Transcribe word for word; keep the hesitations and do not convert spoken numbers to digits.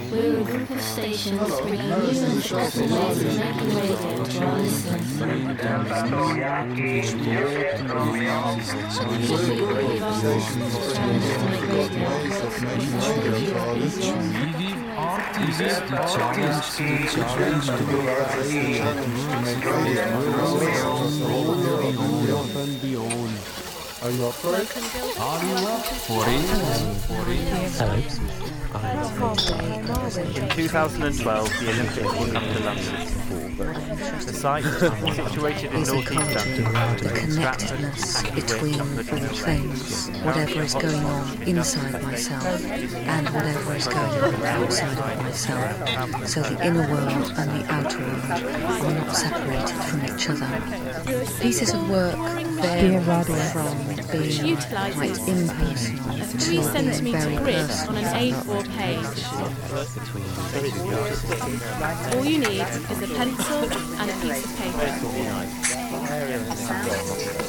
We're a group of stations bringing news and thoughtful ways of making radio to our listeners. We just believe our listeners to make radio. Artists, the challenge to the challenge to beyond and beyond. Are you up for it? Are you up for it? Hello. In two thousand twelve, the Olympics will come to London. The site is situated in Is a northeast culture, London. the connectedness between all things, whatever is going on inside myself and whatever is going on outside of myself, so the inner world and the outer world are not separated from each other. Pieces of work vary from being quite impersonal to three being centimetre very grid personal. on an A four page. All you need is a pencil and a piece of paper.